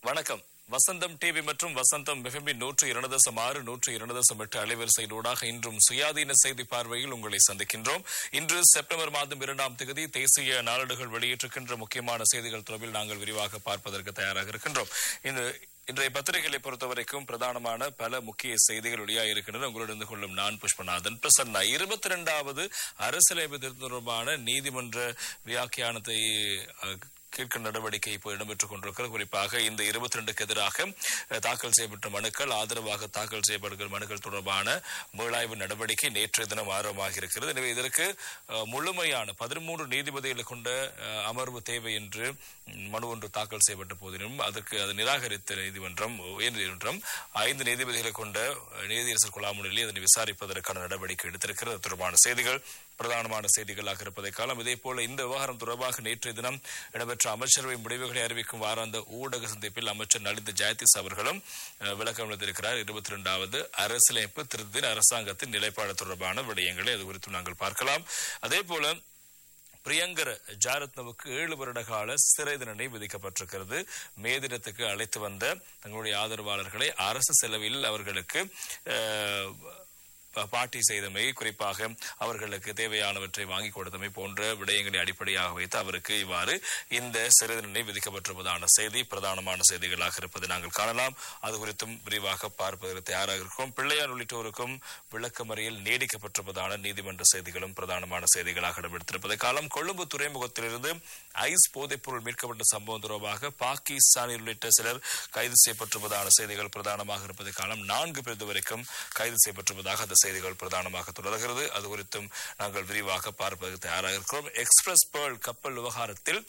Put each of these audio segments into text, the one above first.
வணக்கம். வசந்தம் டிவி மற்றும் வசந்தம் எஃப்எம் 102.6 102.8 அலைவரிசையினூடாக இன்றும் சுயாதீன செய்தி பார்வையில் உங்களை சந்திக்கின்றோம். இன்று செப்டம்பர் மாதம் 2ஆம் தேதி தேசிய நாளேடுகள் வெளியிட்டிருக்கின்ற முக்கியமான செய்திகள் தொடர்பில் நாங்கள் விரிவாக பார்ப்பதற்கு தயாராக இருக்கின்றோம். இன்றைய பத்திரிகைகளை பொறுத்தவரைக்கும் பிரதானமான பல முக்கிய செய்திகள் வெளியாக இருக்கின்றன. உங்களிடம் கொள்ளும் நான் புஷ்பநாதன் பிரசன்னா. 22வது அரசியலமைப்பு தொடர்பான நீதிமன்ற வியாக்கியானத்தை கேட்கும் நடவடிக்கை இப்போ இடம்பெற்றுக் கொண்டிருக்கிறது. குறிப்பாக இந்த 22க்கு எதிராக தாக்கல் செய்யப்பட்ட மனுக்கள், ஆதரவாக தாக்கல் செய்யப்படுகிற மனுக்கள் தொடர்பான மீளாய்வு நடவடிக்கை நேற்றைய தினம் ஆரம்பமாக இருக்கிறது. எனவே இதற்கு முழுமையான 13 நீதிபதிகளை கொண்ட அமர்வு தேவை என்று மனு ஒன்று தாக்கல் செய்யப்பட்ட போதிலும் அதற்கு அது நிராகரித்த உயர்நீதிமன்றம் 5 நீதிபதிகளை கொண்ட நீதியரசர் குழா முன்னிலையில் அதனை விசாரிப்பதற்கான நடவடிக்கை எடுத்திருக்கிறது. தொடர்பான செய்திகள் பிரதானமான செய்திகளாக இருப்பதை காலம். இதே போல இந்த விவகாரம் தொடர்பாக நேற்றைய தினம் இடம்பெற்ற அமைச்சரவை முடிவுகளை அறிவிக்கும் வாராந்த ஊடக சந்திப்பில் அமைச்சர் நலிந்த ஜெயதிஸ் அவர்களும் விளக்கம் அளித்திருக்கிறார். 22வது அரசியலமைப்பு திருத்தின் அரசாங்கத்தின் நிலைப்பாடு தொடர்பான விடயங்களை அது குறித்து நாங்கள் பார்க்கலாம். அதே போல பிரியங்கர ஜாரத்னவுக்கு 7 வருட கால சிறை தண்டனை விதிக்கப்பட்டிருக்கிறது. மே தினத்துக்கு அழைத்து வந்த தங்களுடைய ஆதரவாளர்களை அரசு செலவில் அவர்களுக்கு பாட்டி செய்தமை, குறிப்பாக அவர்களுக்கு தேவையானவற்றை வாங்கி கொடுத்தமை போன்ற விடயங்களை அடிப்படையாக வைத்து அவருக்கு இவ்வாறு இந்த சிறை தண்டனை விதிக்கப்பட்டிருப்பதான செய்தி பிரதானமான செய்திகளாக இருப்பதை நாங்கள் காணலாம். அது குறித்தும் விரிவாக பார்ப்பதற்கு தயாராக இருக்கிறோம். பிள்ளையார் உள்ளிட்டோருக்கும் விளக்கமறியல் நீடிக்கப்பட்டிருப்பதான நீதிமன்ற செய்திகளும் பிரதானமான செய்திகளாக இடம்பெற்றிருப்பதை காலம். கொழும்பு துறைமுகத்திலிருந்து ஐஸ் போதைப்பொருள் மீட்கப்பட்ட சம்பவம் தொடர்பாக பாகிஸ்தானில் உள்ளிட்ட சிலர் கைது செய்யப்பட்டிருப்பதான செய்திகள் பிரதானமாக இருப்பதை காலம். 4 பேர் வரைக்கும் கைது செய்யப்பட்டிருப்பதாக அந்த செய்திகள் பிரதானமாக தொடர்கிறது. அது குறித்தும் நாங்கள் விரிவாக பார்ப்பதற்கு தயாராக இருக்கிறோம். எக்ஸ்பிரஸ் பேர்ல் கப்பல் விவகாரத்தில்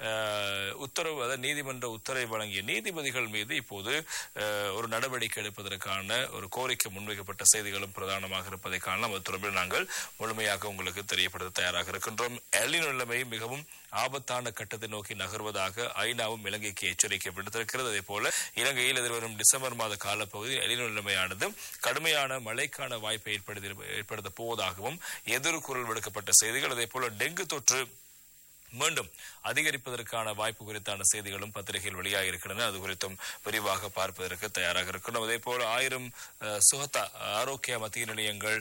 உத்தரவு, நீதிமன்ற உத்தரவை வழங்கிய நீதிபதிகள் மீது இப்போது ஒரு நடவடிக்கை எடுப்பதற்கான ஒரு கோரிக்கை முன்வைக்கப்பட்ட செய்திகளும் பிரதானமாக இருப்பதை காணலாம். அது தொடர்பில் நாங்கள் முழுமையாக உங்களுக்கு தெரியப்படுத்த தயாராக இருக்கின்றோம். எல்னினோ நிலைமை மிகவும் ஆபத்தான கட்டத்தை நோக்கி நகர்வதாக ஐநாவும் இலங்கைக்கு எச்சரிக்கை விடுத்திருக்கிறது. அதே போல இலங்கையில் எதிர்வரும் டிசம்பர் மாத காலப்பகுதியில் எல்னினோ நிலைமையானது கடுமையான மழைக்கான வாய்ப்பை ஏற்படுத்த போவதாகவும் எதிர்குரல் விடுக்கப்பட்ட செய்திகள். அதே போல டெங்கு தொற்று மீண்டும் அதிகரிப்பதற்கான வாய்ப்பு குறித்தான செய்திகளும் பத்திரிகையில் வெளியாக இருக்கின்றன. அது குறித்தும் விரிவாக பார்ப்பதற்கு தயாராக இருக்கணும். அதே போல 1000 சுகத்தா ஆரோக்கிய மத்திய நிலையங்கள்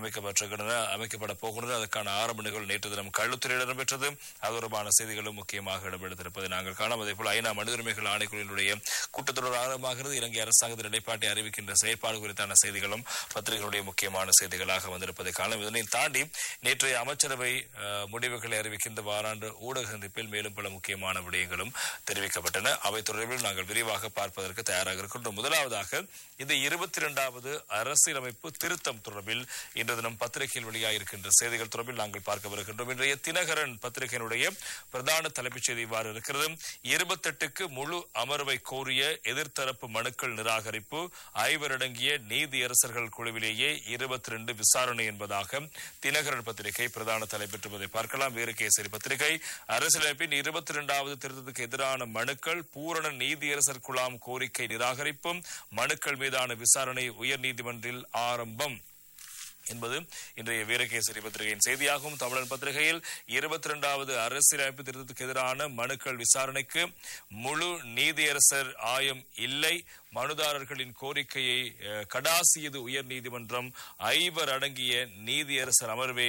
அமைக்கப்பட போகின்றன. அதற்கான ஆரம்ப நிகழ்வு நேற்று தினம் கள்ளுத்துறையில் இடம்பெற்றது. அது தொடர்பான செய்திகளும் முக்கியமாக இடம்பெடுத்திருப்பதை நாங்கள் காணலாம். அதே போல ஐநா மனித உரிமைகள் ஆணைக்குழுவினுடைய கூட்டத்தொடர் ஆரம்பமாகிறது. இலங்கை அரசாங்கத்தின் நிலைப்பாட்டை அறிவிக்கின்ற செயற்பாடு குறித்தான செய்திகளும் பத்திரிகைகளுடைய முக்கியமான செய்திகளாக வந்திருப்பதை காணலாம். இதனை தாண்டி நேற்றைய அமைச்சரவை முடிவுகளை அறிவிக்கின்ற வாராண்டு ஊடக சந்திப்பில் மேலும் பல முக்கியமான விடயங்களும் தெரிவிக்கப்பட்டன. அவை தொடர்பில் நாங்கள் விரிவாக பார்ப்பதற்கு தயாராக இருக்கின்றோம். முதலாவதாக இந்த 22வது அரசியலமைப்பு திருத்தம் தொடர்பில் இன்று தினம் பத்திரிகையில் வெளியாகிருக்கின்ற செய்திகள் தொடர்பில் நாங்கள் பார்க்க வருகின்றோம். இன்றைய தினகரன் பத்திரிகையினுடைய பிரதான தலைப்புச் செய்தி இவ்வாறு இருக்கிறது. 28க்கு முழு அமர்வை கோரிய எதிர்த்தரப்பு மனுக்கள் நிராகரிப்பு, 5 அடங்கிய நீதியரசர்கள் குழுவிலேயே 22 விசாரணை என்பதாக தினகரன் பத்திரிகை பிரதான தலைப்பெற்றுவதை பார்க்கலாம். வீரகேசரி பத்திரிகை அரசியலமைப்பின் 22வது திருத்தத்துக்கு எதிரான மனுக்கள், பூரண நீதியரசர் குழாம் கோரிக்கை நிராகரிப்பும், மனுக்கள் மீதான விசாரணை உயர்நீதிமன்றில் ஆரம்பம் என்பது இன்றைய வீரகேசரி பத்திரிகையின் செய்தியாகும். தமிழன் பத்திரிகையில் 22வது அரசியலமைப்பு திருத்தத்துக்கு எதிரான மனுக்கள் விசாரணைக்கு முழு நீதியரசர் ஆயம் இல்லை, மனுதாரர்களின் கோரிக்கையை கடாசியது உயர்நீதிமன்றம், 5 அடங்கிய நீதியரசர் அமர்வை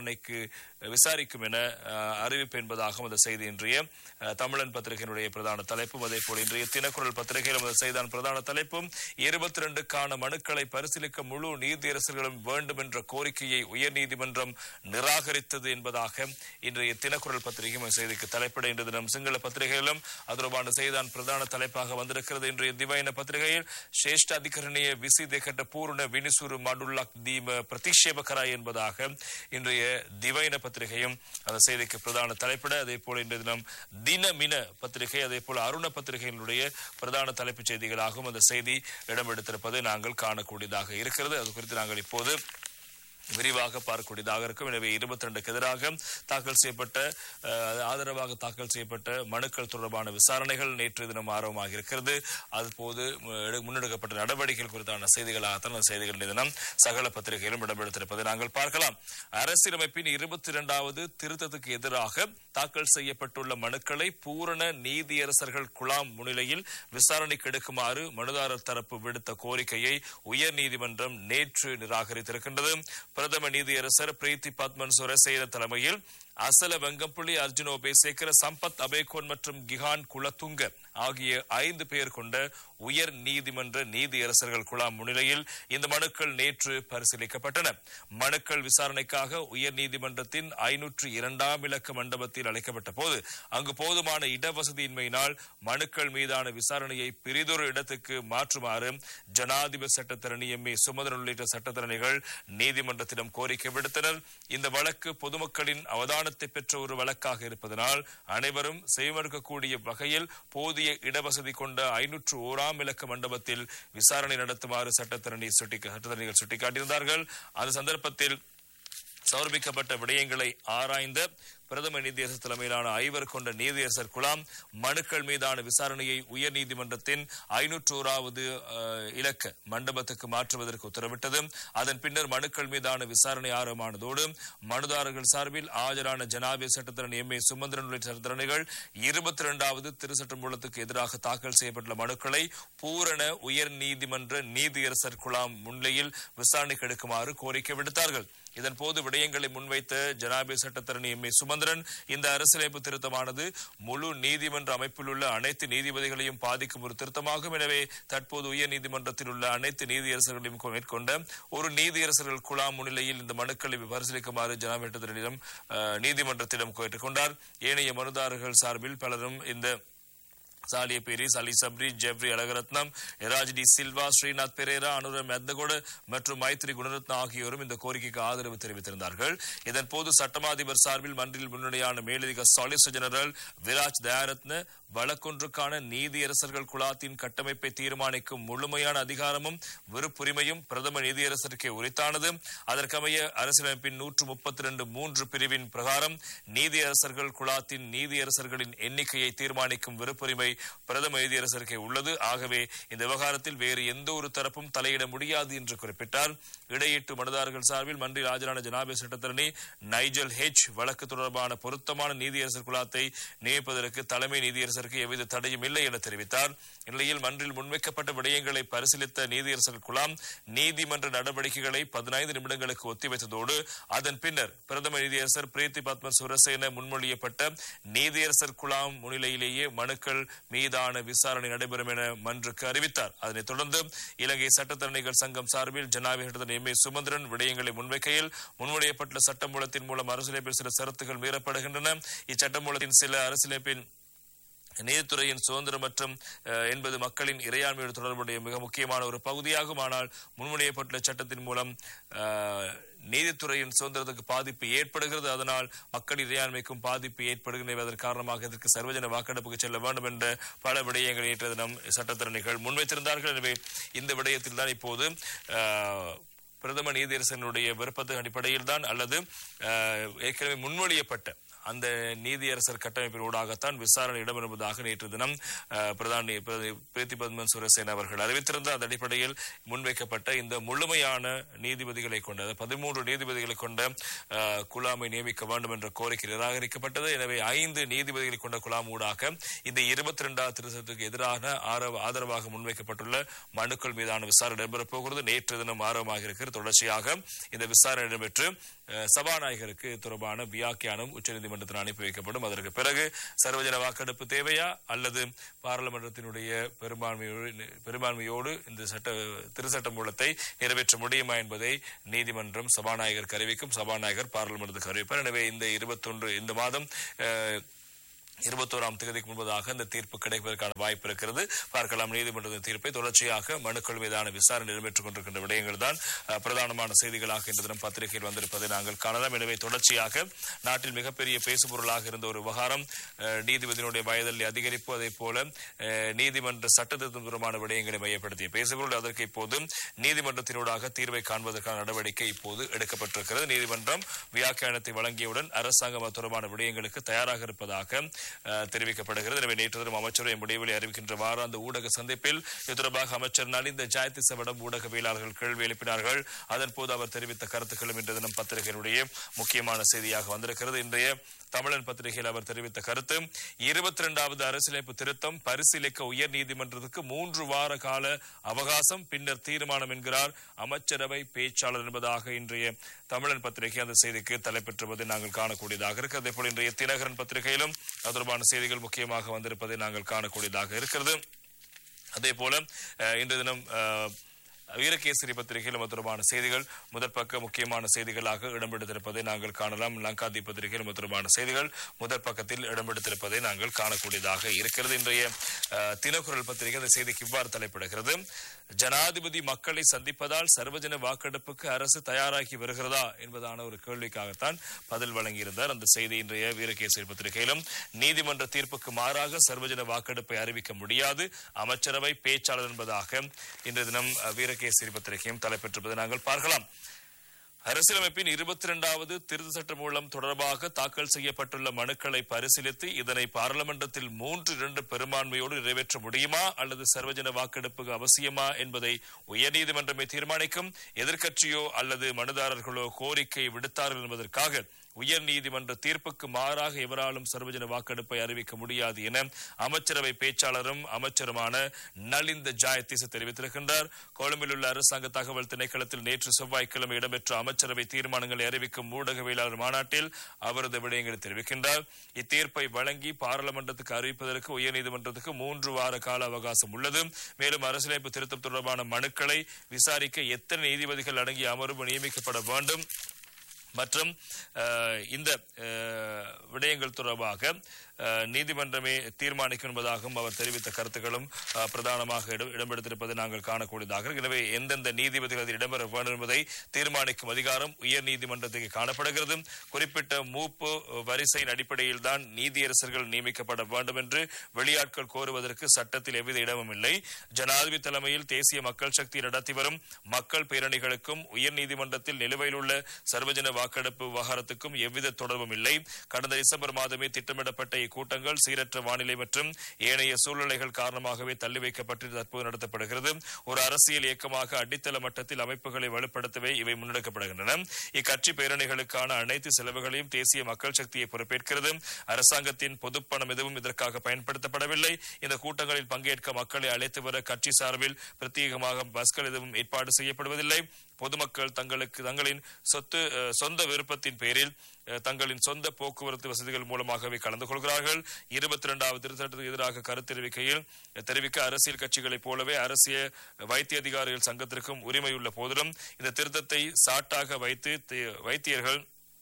விசாரிக்கும் என அறிவிப்பு என்பதாகவும் அந்த செய்தி இன்றைய தமிழன் பத்திரிகையினுடைய பிரதான தலைப்பும். அதே போல இன்றைய தினக்குரல் பத்திரிகையில் அந்த செய்தியான பிரதான தலைப்பும் 22க்கான மனுக்களை பரிசீலிக்க முழு நீதியரசர்களும் வேண்டும் என்ற கோரிக்கையை உயர்நீதிமன்றம் நிராகரித்தது என்பதாக இன்றைய தினக்குரல் பத்திரிகை செய்திக்கு தலைப்பிட இன்று தினம் சிங்கள பத்திரிகையிலும் அதற்கான செய்திதான் பிரதான தலைப்பாக வந்திருக்கிறது. இன்றைய திவைன பத்திரிகையில் ಶ್ರೇಷ್ಠ ಅಧಿಕರಣೀಯ ವಿಸಿದೆಕಟ ಪೂರ್ಣ ವಿನಿಸೂರು ಮಾಡುಳ್ಳಕ್ ದೀಮ ಪ್ರತಿಕ್ಷೇಪಕರ என்பதாக இன்றைய திவைன பத்திரிகையும் அந்த செய்திக்கு பிரதான தலைப்பிட. அதே போல இன்றைய தினம் தினமின பத்திரிகை, அதே போல அருண பத்திரிகையினுடைய பிரதான தலைப்புச் செய்திகளாகவும் அந்த செய்தி இடம்பெடுத்திருப்பதை நாங்கள் காணக்கூடியதாக இருக்கிறது. அது குறித்து நாங்கள் இப்போது விரிவாக பார்க்கக்கூடியதாக இருக்கும். எனவே 22க்கு எதிராக தாக்கல் செய்யப்பட்ட ஆதரவாக தாக்கல் செய்யப்பட்ட மனுக்கள் தொடர்பான விசாரணைகள் நேற்று தினம் ஆரம்பமாக இருக்கிறது. அதுபோது முன்னெடுக்கப்பட்ட நடவடிக்கைகள் குறித்தான செய்திகளாகத்தான் செய்திகள் தினம் சகல பத்திரிகைகளும் இடம்பெடுத்திருப்பதை நாங்கள் பார்க்கலாம். அரசியலமைப்பின் 22வது திருத்தத்துக்கு எதிராக தாக்கல் செய்யப்பட்டுள்ள மனுக்களை பூரண நீதியரசர்கள் குழாம் முன்னிலையில் விசாரணைக்கு எடுக்குமாறு மனுதாரர் தரப்பு விடுத்த கோரிக்கையை உயர்நீதிமன்றம் நேற்று நிராகரித்திருக்கின்றது. பிரதம நீதியரசர் பிரீத்தி பத்மன் சுரசேன தலைமையில் அசல வெங்கம்புலி அர்ஜுன் ஒபேசேகர சம்பத் அபேகோன் மற்றும் கிஹான் குலத்துங்க ஆகிய 5 பேர் கொண்ட உயர் நீதிமன்ற நீதியரசர்கள் குழாம் முன்னிலையில் இந்த மனுக்கள் நேற்று பரிசீலிக்கப்பட்டன. மனுக்கள் விசாரணைக்காக உயர் நீதிமன்றத்தின் 502ஆம் இலக்க மண்டபத்தில் அழைக்கப்பட்ட போது அங்கு போதுமான இடவசதியின்மையினால் மனுக்கள் மீதான விசாரணையை பிரிதொரு இடத்துக்கு மாற்றுமாறு ஜனாதிபதி சட்டத்தரணி எம்.ஏ. சுமந்திரன் உள்ளிட்ட சட்டத்தரணிகள் நீதிமன்றத்திடம் கோரிக்கை விடுத்தனர். இந்த வழக்கு பொதுமக்களின் அவதானத்தை பெற்ற ஒரு வழக்காக இருப்பதனால் அனைவரும் செய்வதற்கக்கூடிய வகையில் போதிய இடவசதி கொண்ட 501ஆம் இலக்க மண்டபத்தில் விசாரணை நடத்துமாறு சட்டத்தரணிகள் சுட்டிக்காட்டியிருந்தார்கள். அந்த சந்தர்ப்பத்தில் சமர்ப்பிக்கப்பட்ட விடயங்களை ஆராய்ந்த பிரதம நீதியரசர் தலைமையிலான 5 கொண்ட நீதியரசர் குழாம் மனுக்கள் மீதான விசாரணையை உயர்நீதிமன்றத்தின் 501வது இலக்க மண்டபத்துக்கு மாற்றுவதற்கு உத்தரவிட்டது. அதன் பின்னர் மனுக்கள் மீதான விசாரணை ஆரம்பமானதோடு மனுதாரர்கள் சார்பில் ஆஜரான ஜனாதிபதி சட்டத்தரணி எம்.ஏ. சுமந்திரன் உள்ளிட்ட சட்டத்தரணிகள் 22வது திருச்சட்டமூலத்துக்கு எதிராக தாக்கல் செய்யப்பட்டுள்ள மனுக்களை பூரண உயர் நீதிமன்ற நீதியரசர் குழாம் முன்னிலையில் விசாரணைக்கு எடுக்குமாறு கோரிக்கை விடுத்தார்கள். இதன்போது விடயங்களை முன்வைத்த ஜனாதிபதி சட்டத்தரணி எம்.ஏ. சுமந்திரன் இந்த அரசியலமைப்பு திருத்தமானது முழு நீதிமன்ற அமைப்பில் உள்ள அனைத்து நீதிபதிகளையும் பாதிக்கும் ஒரு திருத்தமாகும். எனவே தற்போது உயர் நீதிமன்றத்தில் உள்ள அனைத்து நீதியரசர்களையும் மேற்கொண்ட ஒரு நீதியரசர்கள் குழாம் முன்னிலையில் இந்த மனுக்களை பரிசீலிக்குமாறு ஜனாதிபதி நீதிமன்றத்திடம் கேட்டுக்கொண்டார். ஏனைய மனுதாரர்கள் சார்பில் பலரும் இந்த சாலிய பேரிஸ், அலி சப்ரி, ஜெப்ரி அழகரத்னம், எராஜ் டி சில்வா, ஸ்ரீநாத் பெரேரா, அனுர மெத்தகோட மற்றும் மைத்ரி குணரத்னா ஆகியோரும் இந்த கோரிக்கைக்கு ஆதரவு தெரிவித்திருந்தார்கள். இதன்போது சட்டமாதிபர் சார்பில் மன்றில் முன்னணியான மேலதிக சாலிசிட்டர் ஜெனரல் விராஜ் தயாரத்ன வழக்கொன்றுக்கான நீதியரசர்கள் குழாத்தின் கட்டமைப்பை தீர்மானிக்கும் முழுமையான அதிகாரமும் விருப்புரிமையும் பிரதம நீதியரசருக்கே உரித்தானது. அதற்கமைய அரசியலமைப்பின் 132(3) பிரிவின் பிரகாரம் நீதியரசர்கள் குழாத்தின் நீதியரசர்களின் எண்ணிக்கையை தீர்மானிக்கும் விருப்புரிமை பிரதம நீதியரசருக்கே உள்ளது. ஆகவே இந்த விவகாரத்தில் வேறு எந்த ஒரு தரப்பும் தலையிட முடியாது என்று குறிப்பிட்டார். இடையீட்டு மனுதாரர்கள் சார்பில் மன்றில் ஆஜரான ஜனாதிபதி சட்டத்தரணி நைஜல் ஹெச் வழக்கு தொடர்பான பொருத்தமான நீதியரசர் குழாத்தை நியமிப்பதற்கு தலைமை நீதியரசருக்கு எவ்வித தடையும் இல்லை என தெரிவித்தார். இந்நிலையில் மன்றில் முன்வைக்கப்பட்ட விடயங்களை பரிசீலித்த நீதியரசர் குழாம் நீதிமன்ற நடவடிக்கைகளை 15 நிமிடங்களுக்கு ஒத்திவைத்ததோடு அதன் பின்னர் பிரதம நீதியரசர் பிரீத்தி பத்மன் சுரசேன முன்மொழியப்பட்ட நீதியரசர் குழாம் முன்னிலையிலேயே மனுக்கள் மீதான விசாரணை நடைபெறும் என மன்றுக்கு அறிவித்தார். அதனைத் தொடர்ந்து இலங்கை சட்டத்தரணிகள் சங்கம் சார்பில் ஜனாதிபதி எம்.ஏ. சுமந்திரன் விடயங்களை முன்வைக்கையில் முன்மொழியப்பட்ட சட்டமூலத்தின் மூலம் அரசியலமைப்பில் சில ஷரத்துகள் மீறப்படுகின்றன. இச்சட்டமூலத்தின் சில அரசியலமைப்பின் நீதித்துறையின் சுதந்திரம் மற்றும் என்பது மக்களின் இறையாண்மையோடு தொடர்புடைய மிக முக்கியமான ஒரு பகுதியாகும். ஆனால் முன்மொழியப்பட்டுள்ள சட்டத்தின் மூலம் நீதித்துறையின் சுதந்திரத்துக்கு பாதிப்பு ஏற்படுகிறது. அதனால் மக்கள் இறையாண்மைக்கும் பாதிப்பு ஏற்படுகின்றன. அதன் காரணமாக இதற்கு சர்வஜன வாக்கெடுப்புக்கு செல்ல வேண்டும் என்ற பல விடயங்களை நேற்று தினம் சட்டத்தரணிகள் முன்வைத்திருந்தார்கள். எனவே இந்த விடயத்தில் தான் இப்போது பிரதம நீதியரசனுடைய விருப்பத்தின் அடிப்படையில் தான் அல்லது ஏற்கனவே முன்மொழியப்பட்ட அந்த நீதியரசர் கட்டமைப்பின் ஊடாகத்தான் விசாரணை இடம்பெறுவதாக நேற்று தினம் பிரீத்தி பத்மன் சுரசேன அவர்கள் அறிவித்திருந்தார். அந்த அடிப்படையில் முன்வைக்கப்பட்ட இந்த முழுமையான நீதிபதிகளை கொண்ட 13 நீதிபதிகளை கொண்ட குழாமை நியமிக்க வேண்டும் என்ற கோரிக்கை நிராகரிக்கப்பட்டது. எனவே 5 நீதிபதிகளை கொண்ட குழாம் ஊடாக இந்த 22வது திருத்தத்துக்கு எதிரான ஆதரவாக முன்வைக்கப்பட்டுள்ள மனுக்கள் மீதான விசாரணை இடம்பெறப் போகிறது. நேற்று தினம் ஆரம்பமாக இருக்கிறது. தொடர்ச்சியாக இந்த விசாரணை இடம்பெற்று சபாநாயகருக்கு தொடர்பான வியாக்கியானம் உச்சநீதிமன்றத்தில் அனுப்பி வைக்கப்படும். அதற்கு பிறகு சர்வஜன வாக்கெடுப்பு தேவையா அல்லது பாராளுமன்றத்தினுடைய பெரும்பான்மையோடு இந்த திருச்சட்ட மூலத்தை நிறைவேற்ற முடியுமா என்பதை நீதிமன்றம் சபாநாயகருக்கு அறிவிக்கும். சபாநாயகர் பாராளுமன்றத்துக்கு அறிவிப்பார். எனவே இந்த 21 இந்த மாதம் 21ஆம் தேதிக்கு முன்பதாக இந்த தீர்ப்பு கிடைப்பதற்கான வாய்ப்பு இருக்கிறது. பார்க்கலாம். நீதிமன்றத்தின் தீர்ப்பை தொடர்ச்சியாக மனுக்கள் மீதான விசாரணை இடம்பெற்றுக் கொண்டிருக்கின்ற விடயங்கள் தான் பிரதானமான செய்திகளாக இன்று தினம் பத்திரிகையில் வந்திருப்பதை நாங்கள் காணலாம். எனவே தொடர்ச்சியாக நாட்டில் மிகப்பெரிய பேசுபொருளாக இருந்த ஒரு விவகாரம் நீதிபதியினுடைய வயதில் அதிகரிப்பு, அதே போல நீதிமன்ற சட்டத்திருத்தம் தொடர்பான விடயங்களை மையப்படுத்திய பேசுபொருள், அதற்கு இப்போது நீதிமன்றத்தினூடாக தீர்வை காண்பதற்கான நடவடிக்கை இப்போது எடுக்கப்பட்டிருக்கிறது. நீதிமன்றம் வியாக்கியானத்தை வழங்கியவுடன் அரசாங்கம் தொடர்பான விடயங்களுக்கு தயாராக இருப்பதாக தெரிவிக்கப்படுகிறது. எனவே நேற்று தினம் அமைச்சரை முடிவில் அறிவிக்கின்ற வாராந்த ஊடக சந்திப்பில் இது தொடர்பாக அமைச்சர் நலிந்த ஜாயதிசவிடம் ஊடகவியலாளர்கள் கேள்வி எழுப்பினார்கள். அதன் போது அவர் தெரிவித்த கருத்துக்களும் இன்று தினம் பத்திரிகையினுடைய முக்கியமான செய்தியாக வந்திருக்கிறது. இன்றைய தமிழன் பத்திரிகையில் அவர் தெரிவித்த கருத்து: 22வது அரசியலமைப்பு திருத்தம் பரிசீலிக்க உயர் நீதிமன்றத்துக்கு 3 வார கால அவகாசம், பின்னர் தீர்மானம் என்கிறார் அமைச்சரவை பேச்சாளர் என்பதாக இன்றைய தமிழன் பத்திரிகை அந்த செய்திக்கு தலைப்பெற்றுவதை நாங்கள் காணக்கூடியதாக இருக்கு. அதே போல இன்றைய தினகரன் பத்திரிகையிலும் தொடர்பான செய்திகள் முக்கியமாக வந்திருப்பதை நாங்கள் காணக்கூடியதாக இருக்கிறது. அதே போல இன்றைய தினம் வீரகேசரி பத்திரிகையில் தொடர்பான செய்திகள் முதற்பக்க முக்கியமான செய்திகளாக இடம்பெடுத்திருப்பதை நாங்கள் காணலாம். லங்காதி பத்திரிகையில் தொடர்பான செய்திகள் முதற் பக்கத்தில் இடம்பெடுத்திருப்பதை நாங்கள் காணக்கூடியதாக இருக்கிறது. இன்றைய தினக்குரல் பத்திரிகை அந்த செய்திக்கு இவ்வாறு தலைப்பிடுகிறது: ஜனாதிபதி மக்களை சந்திப்பதால் சர்வஜன வாக்கெடுப்புக்கு அரசு தயாராகி வருகிறதா என்பதான ஒரு கேள்விக்காகத்தான் பதில் வழங்கியிருந்தார். அந்த செய்தி இன்றைய வீரகேசரி பத்திரிகையிலும். நீதிமன்ற தீர்ப்புக்கு மாறாக சர்வஜன வாக்கெடுப்பை அறிவிக்க முடியாது, அமைச்சரவை பேச்சாளர் என்பதாக இன்றைய தினம் வீரகேசரி பத்திரிகையும் தலைப்பெற்றிருப்பதை நாங்கள் பார்க்கலாம். அரசியலமைப்பின் 22வது திருத்த சட்ட மூலம் தொடர்பாக தாக்கல் செய்யப்பட்டுள்ள மனுக்களை பரிசீலித்து இதனை பாராளுமன்றத்தில் 3/2 பெரும்பான்மையோடு நிறைவேற்ற முடியுமா அல்லது சர்வஜன வாக்கெடுப்பு அவசியமா என்பதை உயர்நீதிமன்றமே தீர்மானிக்கும். எதிர்க்கட்சியோ அல்லது மனுதாரர்களோ கோரிக்கை விடுத்தார்கள் என்பதற்காக உயர் நீதிமன்ற தீர்ப்புக்கு மாறாக எவராலும் சர்வஜன வாக்கெடுப்பை அறிவிக்க முடியாது என அமைச்சரவை பேச்சாளரும் அமைச்சருமான நலிந்த ஜாயதிச தெரிவித்திருக்கின்றார். கொழும்பில் உள்ள அரசாங்க தகவல் திணைக்களத்தில் நேற்று செவ்வாய்க்கிழமை இடம்பெற்ற அமைச்சரவை தீர்மானங்களை அறிவிக்கும் ஊடகவியலாளர் மாநாட்டில் அவரது விடயங்களை தெரிவிக்கின்றார். இத்தீர்ப்பை வழங்கி பாராளுமன்றத்துக்கு அறிவிப்பதற்கு உயர்நீதிமன்றத்துக்கு 3 வார கால அவகாசம் உள்ளது. மேலும் அரசியலமைப்பு திருத்தம் தொடர்பான மனுக்களை விசாரிக்க எத்தனை நீதிபதிகள் அடங்கிய அமர்வு நியமிக்கப்பட வேண்டும் மற்றும் இந்த விடயங்கள் தொடர்பாக நீதிமன்றமே தீர்மானிக்கும் என்பதாகவும் அவர் தெரிவித்த கருத்துக்களும் பிரதானமாக இடம்பெடுத்திருப்பதை நாங்கள் காணக்கூடியதாக. எனவே எந்தெந்த நீதிபதிகள் அதில் இடம்பெற வேண்டும் என்பதை தீர்மானிக்கும் அதிகாரம் உயர் நீதிமன்றத்துக்கு காணப்படுகிறது. குறிப்பிட்ட மூப்பு வரிசையின் அடிப்படையில் தான் நீதியரசர்கள் நியமிக்கப்பட வேண்டும் என்று வெளியாட்கள் கோருவதற்கு சட்டத்தில் எவ்வித இடமும் இல்லை. ஜனாதிபதி தலைமையில் தேசிய மக்கள் சக்தி நடத்தி வரும் மக்கள் பேரணிகளுக்கும் உயர் நீதிமன்றத்தில் நிலுவையில் உள்ள சர்வஜன வாக்கெடுப்பு விவகாரத்துக்கும் எவ்வித தொடர்பும் இல்லை. கடந்த டிசம்பர் மாதமே திட்டமிடப்பட்ட கூட்டங்கள் சீரற்ற வானிலை மற்றும் ஏனைய சூழ்நிலைகள் காரணமாகவே தள்ளி வைக்கப்பட்டு தற்போது நடத்தப்படுகிறது. ஒரு அரசியல் இயக்கமாக அடித்தள மட்டத்தில் அமைப்புகளை வலுப்படுத்தவே இவை முன்னெடுக்கப்படுகின்றன. இக்கட்சி பேரணிகளுக்கான அனைத்து செலவுகளையும் தேசிய மக்கள் சக்தியை பொறுப்பேற்கிறது. அரசாங்கத்தின் பொதுப்பணம் எதுவும் இதற்காக பயன்படுத்தப்படவில்லை. இந்த கூட்டங்களில் பங்கேற்க மக்களை அழைத்து வர கட்சி சார்பில் பிரத்யேகமாக பஸ்கள் எதுவும் ஏற்பாடு செய்யப்படுவதில்லை. பொதுமக்கள் தங்களின் சொந்த விருப்பத்தின் பேரில் தங்களின் சொந்த போக்குவரத்து வசதிகள் மூலமாகவே கலந்து கொள்கிறார்கள். 22வது திருத்தத்துக்கு எதிராக கருத்து தெரிவிக்க அரசியல் கட்சிகளைப் போலவே அரசியல் வைத்திய அதிகாரிகள் சங்கத்திற்கும் உரிமையுள்ள போதிலும் இந்த திருத்தத்தை சாட்டாக வைத்து வைத்தியர்கள்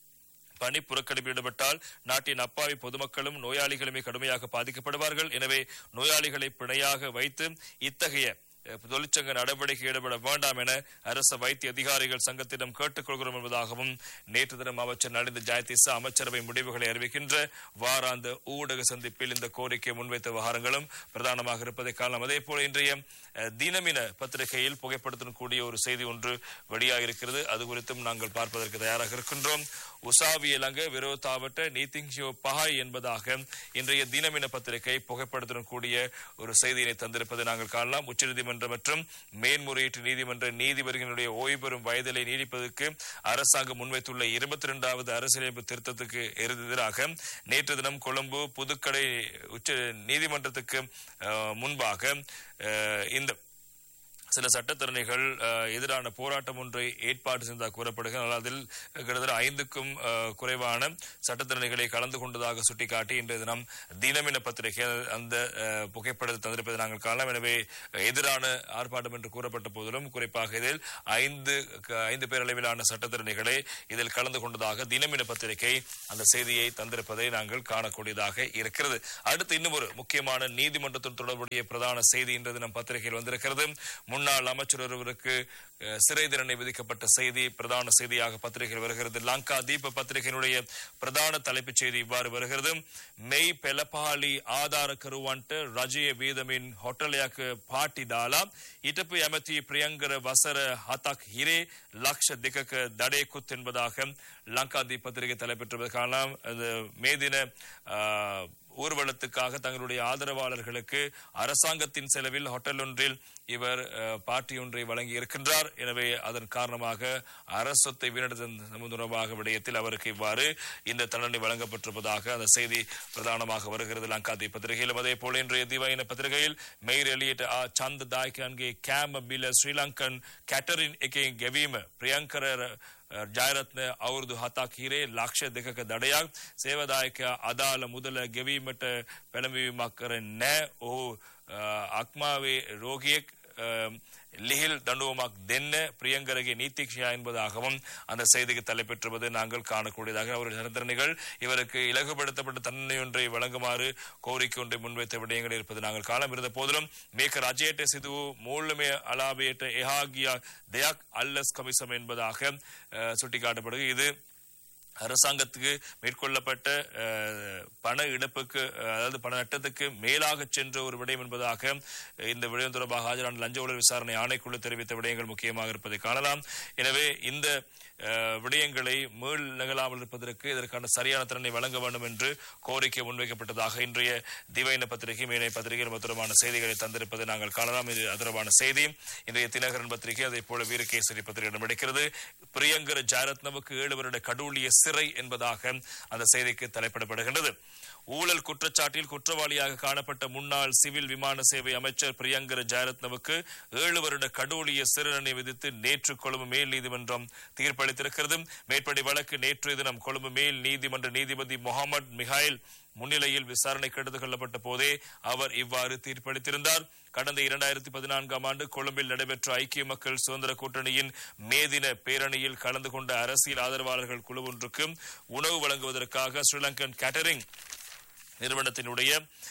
பணி புறக்கணிப்பில் ஈடுபட்டால் நாட்டின் அப்பாவி பொதுமக்களும் நோயாளிகளுமே கடுமையாக பாதிக்கப்படுவார்கள். எனவே நோயாளிகளை பிணையாக வைத்து இத்தகைய தொழிற்சங்க நடவடிக்கை ஈடுபட வேண்டாம் என அரசு வைத்திய அதிகாரிகள் சங்கத்திடம் கேட்டுக் கொள்கிறோம் என்பதாகவும் நேற்று தினம் அமைச்சர் நலிந்த ஜாயதிச அமைச்சரவை முடிவுகளை அறிவிக்கின்ற வாராந்த ஊடக சந்திப்பில் இந்த கோரிக்கை முன்வைத்த விவகாரங்களும் பிரதானமாக இருப்பதை காணலாம். அதே போல இன்றைய தினமின பத்திரிகையில் புகைப்படத்துடன் கூடிய ஒரு செய்தி ஒன்று வெளியாகிருக்கிறது. அது குறித்தும் நாங்கள் பார்ப்பதற்கு தயாராக இருக்கின்றோம். உசாவியலங்க விரோதாவட்ட நீதிங்ஷோ பஹாய் என்பதாக இன்றைய தினமின பத்திரிகை புகைப்படத்துடன் கூடிய ஒரு செய்தியினை தந்திருப்பதை நாங்கள் காணலாம். உச்சநீதிமன்றம் மற்றும் மேன்முறையீட்டு நீதிமன்ற நீதிபதிகளுடைய ஓய்வு பெறும் வயதிலை நீடிப்பதற்கு அரசாங்கம் முன்வைத்துள்ள 22வது அரசியலமைப்பு திருத்தத்துக்கு எதிராக நேற்று தினம் கொழும்பு புதுக்கடை உச்ச நீதிமன்றத்துக்கு முன்பாக இந்த சில சட்டத்தரணிகள் எதிரான போராட்டம் ஒன்றை ஏற்பாடு செய்ததாக கூறப்படுகிறது. அதில் கிட்டத்தட்ட 5க்கும் குறைவான சட்டத்தரணிகளை கலந்து கொண்டதாக சுட்டிக்காட்டி இன்றைய தினம் தினமின பத்திரிகை அந்த புகைப்படத்தை தந்திருப்பதை நாங்கள் காணலாம். எனவே எதிரான ஆர்ப்பாட்டம் என்று கூறப்பட்ட போதிலும் குறிப்பாக இதில் 5 பேர் அளவிலான சட்டத்தரணிகளை இதில் கலந்து கொண்டதாக தினமின பத்திரிகை அந்த செய்தியை தந்திருப்பதை நாங்கள் காணக்கூடியதாக இருக்கிறது. அடுத்து இன்னும் ஒரு முக்கியமான நீதிமன்றத்துடன் தொடர்புடைய பிரதான செய்தி இன்றைய தினம் பத்திரிகையில் வந்திருக்கிறது. முன்னாள் அமைச்சர் ஒருவருக்கு சிறை தண்டனை விதிக்கப்பட்ட செய்தி பிரதான செய்தியாக பத்திரிகையில் வருகிறது. லங்கா தீப பத்திரிகையினுடைய பிரதான தலைப்புச் செய்தி இவ்வாறு வருகிறது. மெய் பெலபாலி ஆதார கருவான்ட்டு ரஜய வீதமின் ஹோட்டலையாக்கு பாட்டி டாலா இட்டப்பு எமத்தி பிரியங்கர வசர ஹதக் ஹிரே லக்ஷ திகக்க தடே குத் என்பதாக லங்கா தீப் பத்திரிகை தலைப்பெற்றது காணலாம். மேதின ஊர்வலத்துக்காக தங்களுடைய ஆதரவாளர்களுக்கு அரசாங்கத்தின் செலவில் ஹோட்டல் ஒன்றில் இவர் பார்ட்டி ஒன்றை வழங்கி இருக்கின்றார். எனவே அதன் காரணமாக அரசொத்தை வீணடித்தது தொடர்பாக விடயத்தில் அவருக்கு இவ்வாறு இந்த தண்டனை வழங்கப்பட்டிருப்பதாக அந்த செய்தி பிரதானமாக வருகிறது லங்கா தீப் பத்திரிகையிலும். அதே போல இன்றைய திவாயின பத்திரிகையில் மெய்ர் எலியட் சந்த் தாய்க்கு கேம் பில ஸ்ரீலங்கன் கேட்டரின் கெவீம பிரியங்கர ජයරත්න අවුරුදු 7ක් හිරේ ලක්ෂ 2ක දඩයක් සේවදායක අදාළ මුදල ගෙවීමට පෙළඹවීමක් කරන්නේ නැහැ. ඔහු අක්මාවේ රෝගියෙක් லிஹில் தண்டுவமாக் தென்ன பிரியங்கரகே நீதிக்ஷா என்பதாகவும் அந்த செய்திக்கு தலைப்பெற்றுவது நாங்கள் காணக்கூடியதாக. அவருடைய சட்டத்தரணிகள் இவருக்கு இலகுபடுத்தப்பட்ட தண்டனை ஒன்றை வழங்குமாறு கோரிக்கை ஒன்றை முன்வைத்த விடயங்கள் இருப்பது நாங்கள் காண இருந்த போதிலும் மேக்க ரஜேட்ட சிது மூலமே அலாபியேட்ட எஹாகியா தயாக் அல்லஸ் கமிசம் என்பதாக சுட்டிக்காட்டப்படுகிறது. இது அரசாங்கத்துக்கு மேற்கொள்ளப்பட்ட பண இழப்புக்கு அதாவது பண நட்டத்துக்கு மேலாக சென்ற ஒரு விடயம் என்பதாக இந்த விடயம் தொடர்பாக ஆஜரான லஞ்ச ஊழல் விசாரணை ஆணைக்குழு தெரிவித்த விடயங்கள் முக்கியமாக இருப்பதை காணலாம். எனவே இந்த விடயங்களை மீள் நிகழாமல் இருப்பதற்கு இதற்கான சரியான தண்டனை வழங்க வேண்டும் என்று கோரிக்கை முன்வைக்கப்பட்டதாக இன்றைய திவைன பத்திரிகை மேனை பத்திரிகையில் தொடர்பான செய்திகளை தந்திருப்பதை நாங்கள் காணலாம். இது தொடர்பான செய்தி இன்றைய தினகரன் பத்திரிகை அதே போல வீரகேசரி பத்திரிகையிடம் கிடைக்கிறது. பிரியங்கர ஜெயரத்னவுக்கு 7 வருட கடூழிய சிறை என்பதாக அந்த செய்திக்கு தலைப்பிடப்படுகின்றது. ஊழல் குற்றச்சாட்டில் குற்றவாளியாக காணப்பட்ட முன்னாள் சிவில் விமான சேவை அமைச்சர் பிரியங்கர ஜெயரத்னவுக்கு 7 வருட கடூழிய சிறை தண்டனை விதித்து நேற்று கொழும்பு மேல் நீதிமன்றம் தீர்ப்பளித்திருக்கிறது. மேற்படி வழக்கு நேற்றைய தினம் கொழும்பு மேல் நீதிமன்ற நீதிபதி முகமது மிஹாயில் முன்னிலையில் விசாரணைக்கு எடுத்துக் கொள்ளப்பட்ட போதே அவர் இவ்வாறு தீர்ப்பளித்திருந்தார். கடந்த 2014ஆம் ஆண்டு கொழும்பில் நடைபெற்ற ஐக்கிய மக்கள் சுதந்திர கூட்டணியின் மேதின பேரணியில் கலந்து கொண்ட அரசியல் ஆதரவாளர்கள் குழு ஒன்றுக்கு உணவு வழங்குவதற்காக ஸ்ரீலங்கன் கேட்டரிங் நிறுவனத்தினுடைய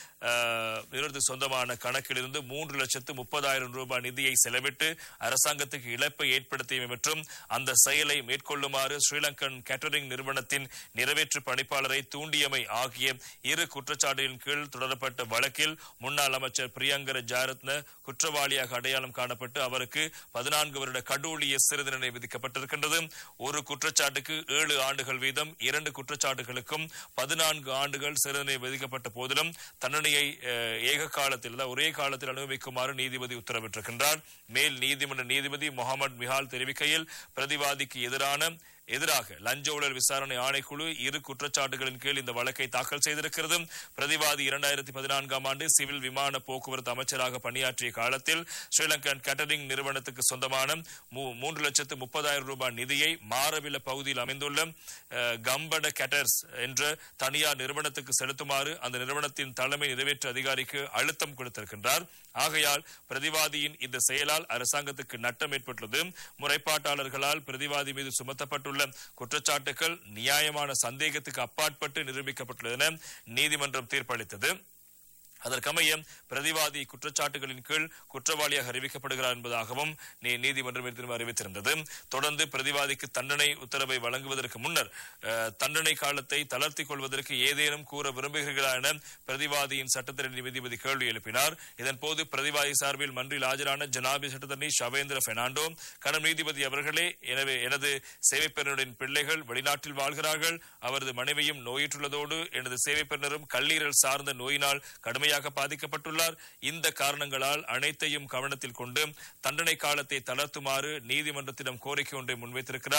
சொந்தமான கணக்கிலிருந்து 3,30,000 ரூபாய் நிதியை செலவிட்டு அரசாங்கத்துக்கு இழப்பை ஏற்படுத்தியமை மற்றும் அந்த செயலை மேற்கொள்ளுமாறு ஸ்ரீலங்கன் கேட்டரிங் நிறுவனத்தின் நிறைவேற்று பணிப்பாளரை தூண்டியமை ஆகிய 2 குற்றச்சாட்டுகளின் கீழ் தொடரப்பட்ட வழக்கில் முன்னாள் அமைச்சர் பிரியங்கர ஜெயரத்ன குற்றவாளியாக அடையாளம் காணப்பட்டு அவருக்கு 14 வருட கடூழிய சிறை தண்டனை விதிக்கப்பட்டிருக்கின்றது. ஒரு குற்றச்சாட்டுக்கு 7 ஆண்டுகள் வீதம் 2 குற்றச்சாட்டுகளுக்கும் 14 ஆண்டுகள் சிறை தண்டனை விதிக்கப்பட்ட போதிலும் தண்டனை ஏக காலத்தில் ஒரே காலத்தில் அனுபவிக்குமாறு நீதிபதி உத்தரவிட்டிருக்கின்றார். மேல் நீதிமன்ற நீதிபதி முகமது மிஹால் தெரிவிக்கையில் பிரதிவாதிக்கு எதிராக லஞ்ச ஊழல் விசாரணை ஆணைக்குழு 2 குற்றச்சாட்டுகளின் கீழ் இந்த வழக்கை தாக்கல் செய்திருக்கிறது. பிரதிவாதி 2014ஆம் ஆண்டு சிவில் விமான போக்குவரத்து அமைச்சராக பணியாற்றிய காலத்தில் ஸ்ரீலங்கன் கேட்டரிங் நிறுவனத்துக்கு சொந்தமான 3,30,000 ரூபாய் நிதியை மாரவில பகுதியில் அமைந்துள்ள கம்பட கேட்டர்ஸ் என்ற தனியார் நிறுவனத்துக்கு செலுத்துமாறு அந்த நிறுவனத்தின் தலைமை நிறைவேற்று அதிகாரிக்கு அழுத்தம் கொடுத்திருக்கின்றார். ஆகையால் பிரதிவாதியின் இந்த செயலால் அரசாங்கத்துக்கு நட்டம் ஏற்பட்டுள்ளது. முறைப்பாட்டாளர்களால் பிரதிவாதி மீது சுமத்தப்பட்டுள்ள குற்றச்சாட்டுகள் நியாயமான சந்தேகத்துக்கு அப்பாற்பட்டு நிரூபிக்கப்பட்டுள்ளன நீதிமன்றம் தீர்ப்பளித்தது. அதற்கமைய பிரதிவாதி குற்றச்சாட்டுகளின் கீழ் குற்றவாளியாக அறிவிக்கப்படுகிறார் என்பதாகவும் நீதிமன்றம் அறிவித்திருந்தது. தொடர்ந்து பிரதிவாதிக்கு தண்டனை உத்தரவை வழங்குவதற்கு முன்னர் தண்டனை காலத்தை தளர்த்திக் கொள்வதற்கு ஏதேனும் கூற விரும்புகிறீர்களா என பிரதிவாதியின் சட்டத்தரணி நீதிபதி கேள்வி எழுப்பினார். இதன்போது பிரதிவாதி சார்பில் மன்றில் ஆஜரான ஜனாபி சட்டத்தரணி ஷவேந்திர பெர்னாண்டோ கடும் நீதிபதி அவர்களே, எனவே எனது சேவைப்பெறுநரின் பிள்ளைகள் வெளிநாட்டில் வாழ்கிறார்கள். அவரது மனைவியும் நோயுற்றுள்ளதோடு எனது சேவைப்பெறுநரும் கல்லீரல் சார்ந்த நோயினால் கடுமையாக பாதிக்கப்பட்டுள்ளார். இந்த காரணங்களால் அனைத்தையும் கவனத்தில் கொண்டு தண்டனை காலத்தை தளர்த்துமாறு நீதிமன்றத்திடம் கோரிக்கை ஒன்றை முன்வைத்திருக்கிறார்.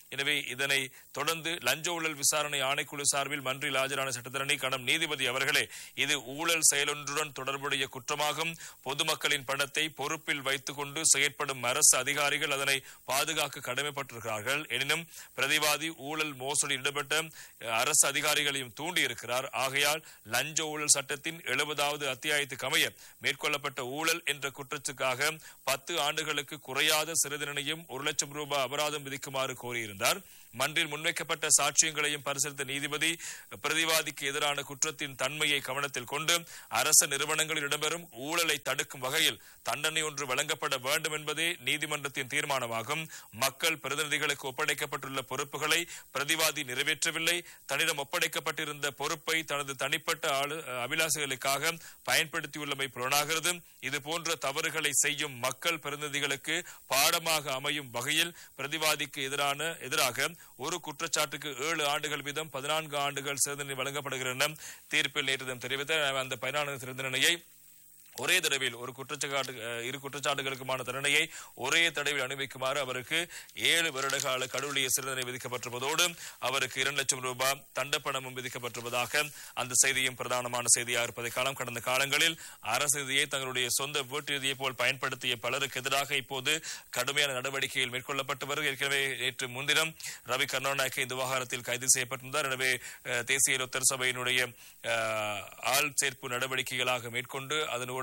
எனவே இதனை தொடர்ந்து லஞ்ச ஊழல் விசாரணை ஆணைக்குழு சார்பில் மன்றில் ஆஜரான சட்டத்தரணி கணம் நீதிபதி அவர்களே, இது ஊழல் செயலொன்றுடன் தொடர்புடைய குற்றமாகும். பொதுமக்களின் பணத்தை பொறுப்பில் வைத்துக் கொண்டு செயற்படும் அரசு அதிகாரிகள் அதனை பாதுகாக்க கடமைப்பட்டிருக்கிறார்கள். எனினும் பிரதிவாதி ஊழல் மோசடி ஈடுபட்ட அரசு அதிகாரிகளையும் தூண்டி இருக்கிறார். ஆகையால் லஞ்ச ஊழல் சட்டத்தின் 70வது அத்தியாயத்துக்கு அமைய மேற்கொள்ளப்பட்ட ஊழல் என்ற குற்றத்துக்காக 10 ஆண்டுகளுக்கு குறையாத சிறை தண்டனையும் 1 லட்சம் ரூபாய் அபராதம் விதிக்குமாறு கோரியிருந்தார். மன்றில் முன்வைக்கப்பட்ட சாட்சியங்களையும் பரிசீலித்த நீதிபதி பிரதிவாதிக்கு எதிரான குற்றத்தின் தன்மையை கவனத்தில் கொண்டு அரசு நிறுவனங்களில் இடம்பெறும் ஊழலை தடுக்கும் வகையில் தண்டனை ஒன்று வழங்கப்பட வேண்டும் என்பதே நீதிமன்றத்தின் தீர்மானமாகும். மக்கள் பிரதிநிதிகளுக்கு ஒப்படைக்கப்பட்டுள்ள பொறுப்புகளை பிரதிவாதி நிறைவேற்றவில்லை. தன்னிடம் ஒப்படைக்கப்பட்டிருந்த பொறுப்பை தனது தனிப்பட்ட அபிலாசைகளுக்காக பயன்படுத்தியுள்ளமை புலனாகிறது. இதுபோன்ற தவறுகளை செய்யும் மக்கள் பிரதிநிதிகளுக்கு பாடமாக அமையும் வகையில் பிரதிவாதிக்கு எதிராக ஒரு குற்றச்சாட்டுக்கு 7 ஆண்டுகள் வீதம் 14 ஆண்டுகள் சிறை தண்டனை வழங்கப்படுகின்றன. தீர்ப்பில் நேற்று தெரிவித்த அந்த 14 சிறை தண்டனையை ஒரே தடவையில் இரு குற்றச்சாட்டுகளுக்குமான தண்டனையை ஒரே தடவையில் அனுபவிக்குமாறு அவருக்கு 7 வருட கால கடூழிய சிறை தண்டனை விதிக்கப்பட்டிருப்பதோடு அவருக்கு 2 லட்சம் ரூபாய் தண்டப்பணமும் விதிக்கப்பட்டிருப்பதாக அந்த செய்தியும் பிரதானமான செய்தியாக இருப்பதை காலம். கடந்த காலங்களில் அரசு நிதியை தங்களுடைய சொந்த வீட்டு நிதியை போல் பயன்படுத்திய பலருக்கு எதிராக இப்போது கடுமையான நடவடிக்கைகள் மேற்கொள்ளப்பட்டு வருகிறது. ஏற்கனவே நேற்று முன்தினம் ரவி கருணாநாயக்க இந்த விவகாரத்தில் கைது செய்யப்பட்டிருந்தார். எனவே தேசிய லொத்தர் சபையினுடைய ஆள் சேர்ப்பு நடவடிக்கைகளாக மேற்கொண்டு அதனூடாக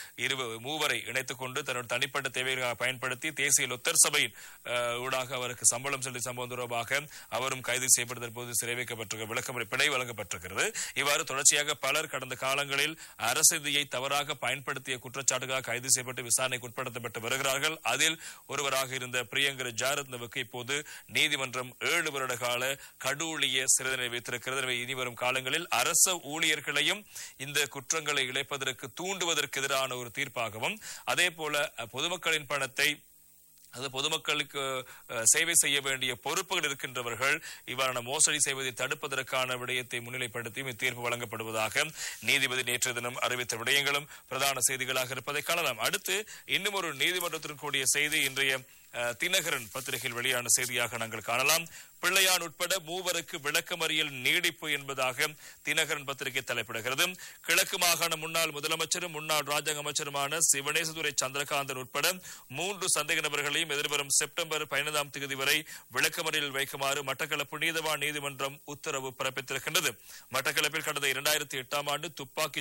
3 இணைத்துக் கொண்டு தன்னுடைய தனிப்பட்ட தேவைகளாக பயன்படுத்தி தேசிய லொத்தர் சபையின் ஊடாக அவருக்கு சம்பளம் செலுத்தி சம்பவம் தொடர்பாக அவரும் கைது செய்யப்பட்டதன் போது சிறை வைக்கப்பட்டிருக்க விளக்கமறை பிழை வழங்கப்பட்டிருக்கிறது. இவ்வாறு தொடர்ச்சியாக பலர் கடந்த காலங்களில் அரசு நிதியை தவறாக பயன்படுத்திய குற்றச்சாட்டுகளாக கைது செய்யப்பட்டு விசாரணைக்கு உட்படுத்தப்பட்டு வருகிறார்கள். அதில் ஒருவராக இருந்த பிரியங்கர ஜாரத்னவுக்கு இப்போது நீதிமன்றம் 7 வருட கால கடூழிய சிறை தண்டனை வைத்திருக்கிறது. இனிவரும் காலங்களில் அரசு ஊழியர்களையும் இந்த குற்றங்களை இழைப்பதற்கு தூண்டுவதற்கு எதிரான ஒரு தீர்ப்பாகவும் அதே போல பொதுமக்களின் பணத்தை பொதுமக்களுக்கு சேவை செய்ய வேண்டிய பொறுப்புகள் இருக்கின்றவர்கள் இவ்வாறான மோசடி செய்வதை தடுப்பதற்கான விடயத்தை முன்னிலைப்படுத்தியும் இத்தீர்ப்பு வழங்கப்படுவதாக நீதிபதி நேற்று தினம் அறிவித்த விடயங்களும் பிரதான செய்திகளாக இருப்பதை காணலாம். அடுத்து இன்னும் ஒரு நீதிமன்றத்திற்கு கூடிய செய்தி இன்றைய தினகரன் பத்திரிகையில் வெளியான செய்தியாக நாங்கள் காணலாம். பிள்ளையான் உட்பட 3 விளக்கமறியல் நீடிப்பு என்பதாக தினகரன் பத்திரிகை தலைப்பிடுகிறது. கிழக்கு மாகாண முன்னாள் முதலமைச்சரும் முன்னாள் ராஜாங்க அமைச்சருமான சிவனேசதுரை சந்திரகாந்தன் உட்பட 3 சந்தேக நபர்களையும் எதிர்வரும் செப்டம்பர் 15ஆம் தேதி வரை விளக்கமறியலில் வைக்குமாறு மட்டக்களப்பு நீதவான் நீதிமன்றம் உத்தரவு பிறப்பித்திருக்கின்றது. மட்டக்களப்பில் கடந்த 2008ஆம் ஆண்டு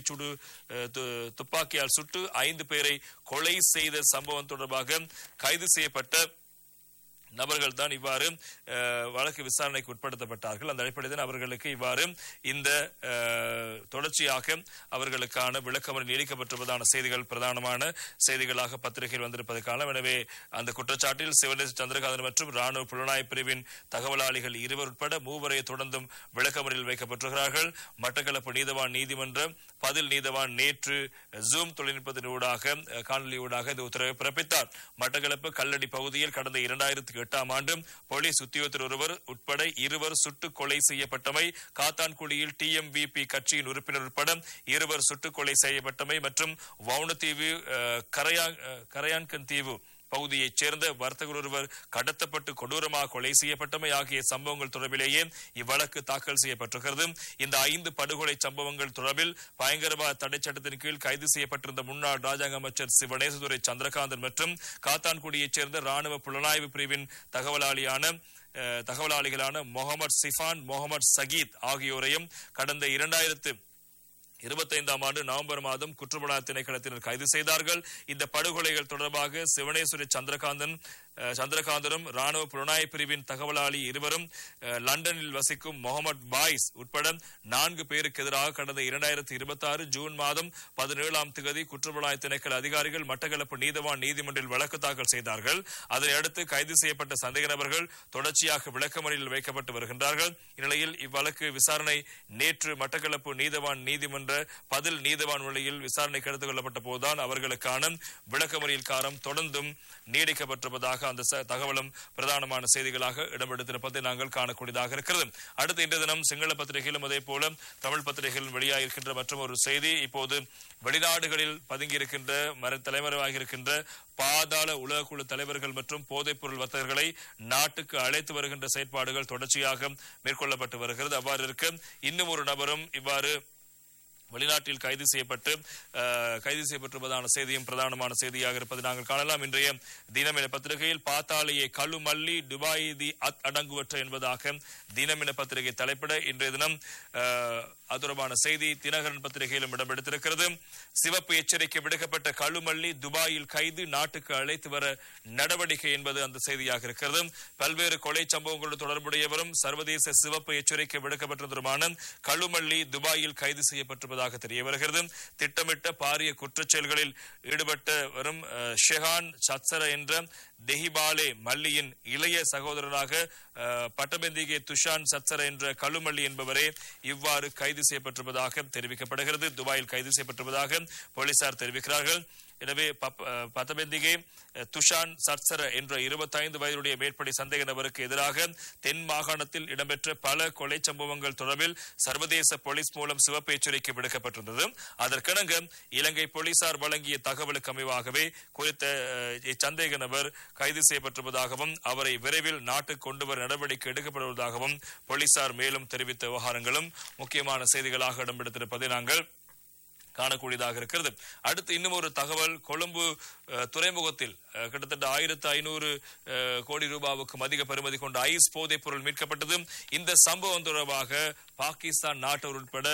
துப்பாக்கியால் சுட்டு 5 பேரை கொலை செய்த சம்பவம் தொடர்பாக கைது செய்யப்பட்ட நபர்கள் தான் இவ்வாறு வழக்கு விசாரணைக்கு உட்படுத்தப்பட்டார்கள். அந்த அடிப்படையில் அவர்களுக்கு இவ்வாறு இந்த தொடர்ச்சியாக அவர்களுக்கான விளக்கமறியல் நீடிக்கப்பட்டிருப்பதான செய்திகள் பிரதானமான செய்திகளாக பத்திரிகையில் வந்திருப்பதை காணலாம். எனவே அந்த குற்றச்சாட்டில் சிவனேச சந்திரகாந்தன் மற்றும் ராணுவ புலனாய்வு பிரிவின் தகவலாளிகள் 2 உட்பட 3 தொடர்ந்தும் விளக்கமறியல் வைக்கப்பட்டிருக்கிறார்கள். மட்டக்களப்பு நீதவான் நீதிமன்ற பதில் நீதவான் நேற்று ஜூம் தொழில்நுட்பத்தினூடாக காணொலியூடாக இந்த உத்தரவை பிறப்பித்தார். மட்டக்களப்பு கல்லடி பகுதியில் கடந்த 2008ஆம் ஆண்டு போலீஸ் உத்தியோகத்தர் ஒருவர் உட்பட 2 சுட்டுக் கொலை செய்யப்பட்டமை, காத்தான்குடியில் TMVP கட்சியின் உறுப்பினர் உட்பட 2 சுட்டுக் கொலை செய்யப்பட்டமை மற்றும் வவுனதீவு கரையான்கன் தீவு பகுதியைச் சேர்ந்த வர்த்தகர் ஒருவர் கடத்தப்பட்டு கொடூரமாக கொலை செய்யப்பட்டமை ஆகிய சம்பவங்கள் தொடர்பிலேயே இவ்வழக்கு தாக்கல் செய்யப்பட்டிருக்கிறது. இந்த 5 படுகொலை சம்பவங்கள் தொடர்பில் பயங்கரவாத தடை சட்டத்தின் கீழ் கைது செய்யப்பட்டிருந்த முன்னாள் ராஜாங்க அமைச்சர் சிவனேசதுரை சந்திரகாந்தன் மற்றும் காத்தான்குடியைச் சேர்ந்த ராணுவ புலனாய்வு பிரிவின் தகவலாளிகளான முகமது சிஃபான், முகமது சகீத் ஆகியோரையும் கடந்த 2025ஆம் ஆண்டு நவம்பர் மாதம் குற்றப்புலனாய்வு திணைக்களத்தினர் கைது செய்தார்கள். இந்த படுகொலைகள் தொடர்பாக சிவனேஸ்வரி சந்திரகாந்தனும் ராணுவ புலனாய்வு பிரிவின் தகவலாளி 2 லண்டனில் வசிக்கும் முகமது பாய்ஸ் உட்பட 4 பேருக்கு எதிராக கடந்த 2026 ஜூன் மாதம் 17ஆம் தேதி குற்றப்புலனாய்வு திணைக்கள அதிகாரிகள் மட்டக்களப்பு நீதவான் நீதிமன்றில் வழக்கு தாக்கல் செய்தார்கள். அதனையடுத்து கைது செய்யப்பட்ட சந்தேக நபர்கள் தொடர்ச்சியாக விளக்கமறியலில் வைக்கப்பட்டு வருகின்றார்கள். இந்நிலையில் இவ்வழக்கு விசாரணை நேற்று மட்டக்களப்பு நீதவான் நீதிமன்ற பதில் நீதவான் நிலையில் விசாரணைக்கு எடுத்துக் கொள்ளப்பட்ட போதுதான் அவர்களுக்கான விளக்கமறியல் காலம் தொடர்ந்தும் நீடிக்கப்பட்டிருப்பதாக அந்த தகவலும் பிரதானமான செய்திகளாக இடம்பெடுத்திருப்பதை நாங்கள் காணக்கூடியதாக இருக்கிறது. அடுத்த இன்றைய தினம் சிங்கள பத்திரிகையிலும் அதே போல தமிழ் பத்திரிகையிலும் வெளியாகிருக்கின்ற மற்றும் ஒரு செய்தி, இப்போது வெளிநாடுகளில் பதுங்கியிருக்கின்ற தலைமறைவாக இருக்கின்ற பாதாள உலகக்குழு தலைவர்கள் மற்றும் போதைப்பொருள் வர்த்தகர்களை நாட்டுக்கு அழைத்து வருகின்ற செயற்பாடுகள் தொடர்ச்சியாக மேற்கொள்ளப்பட்டு வருகிறது. அவ்வாறு இருக்க இன்னும் ஒரு நபரும் இவ்வாறு வெளிநாட்டில் கைது செய்யப்பட்டிருப்பதான செய்தியும் பிரதானமான செய்தியாக இருப்பது நாங்கள் காணலாம். இன்றைய தினமின பத்திரிகையில் பாத்தாளியை கல்லு மல்லி துபாய் தி அடங்குவற்ற என்பதாக தினமின பத்திரிகை தலைப்பிட இன்றைய தினம் அது தொடர்பான செய்தி தினகரன் பத்திரிகையிலும் இடம்பெடுத்திருக்கிறது. சிவப்பு எச்சரிக்கை விடுக்கப்பட்ட கழுமல்லி துபாயில் கைது, நாட்டுக்கு அழைத்து வர நடவடிக்கை என்பது அந்த செய்தியாக இருக்கிறது. பல்வேறு கொலை சம்பவங்களோடு தொடர்புடையவரும் சர்வதேச சிவப்பு எச்சரிக்கை விடுக்கப்பட்டதுமான கழுமல்லி துபாயில் கைது செய்யப்பட்டிருப்பதாக தெரிய வருகிறது. திட்டமிட்ட பாரிய குற்றச்செயல்களில் ஈடுபட்ட வரும் ஷெஹான் சத்சர என்ற தெஹிபாலே மல்லியின் இளைய சகோதரராக பட்டபெந்திகே துஷான் சத்சர என்ற கழுமல்லி என்பவரே இவ்வாறு கைது செய்யப்பட்டிருப்பதாக தெரிவிக்கப்படுகிறது. துபாயில் கைது செய்யப்பட்டிருப்பதாக போலீசார் தெரிவிக்கிறார்கள். எனவே பத்தபெந்திகே துஷான் சத்சர என்ற 25 வயதுடைய மேற்படி சந்தேக நபருக்கு எதிராக தென் மாகாணத்தில் இடம்பெற்ற பல கொலை சம்பவங்கள் தொடர்பில் சர்வதேச போலீஸ் மூலம் சிவப்பு எச்சரிக்கை விடுக்கப்பட்டிருந்தது. அதற்கிணங்க இலங்கை போலீசார் வழங்கிய தகவலுக்கு அமைவாகவே குறித்த இச்சந்தேக நபர் கைது செய்யப்பட்டிருப்பதாகவும் அவரை விரைவில் நாட்டுக்கு கொண்டுவர நடவடிக்கை எடுக்கப்படுவதாகவும் போலீசார் மேலும் தெரிவித்த விவகாரங்களும் முக்கியமான செய்திகளாக இடம்பெடுத்திருப்பதை நாங்கள் காணக்கூடியதாக இருக்கிறது. அடுத்து இன்னும் ஒரு தகவல், கொழும்பு துறைமுகத்தில் கிட்டத்தட்ட 1500 கோடி ரூபாவுக்கும் அதிக பெறுமதி கொண்ட ஐஸ் போதைப் பொருள் மீட்கப்பட்டது. இந்த சம்பவம் தொடர்பாக பாகிஸ்தான் நாட்டவர் உட்பட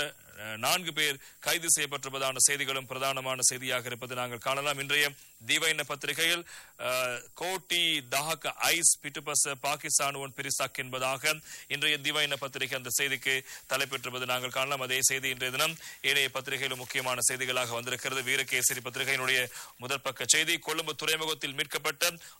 4 பேர் கைது செய்யப்பட்டிருப்பதான செய்திகளும் பிரதானமான செய்தியாக இருப்பது நாங்கள் காணலாம். இன்றைய திவைன பத்திரிகையில் கோட்டி தாஹக் ஐஸ் பிட்டுபஸ் பாகிஸ்தான் ஒன் பிரிசாக் என்பதாக இன்றைய திவைன பத்திரிகை அந்த செய்திக்கு தலைப்பெற்றிருப்பது நாங்கள் காணலாம். அதே செய்தி இன்றைய தினம் ஏனைய பத்திரிகையிலும் முக்கியமான செய்திகளாக வந்திருக்கிறது. வீரகேசரி பத்திரிகையினுடைய முதற் பக்க செய்தி, கொழும்பு துறைமுகத்தில் மீட்கப்பட்ட